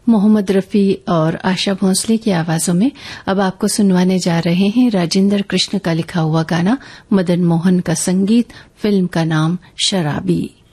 मोहम्मद रफी और आशा भोंसले की आवाजों में अब आपको सुनवाने जा रहे हैं राजेंद्र कृष्ण का लिखा हुआ गाना, मदन मोहन का संगीत, फिल्म का नाम शराबी।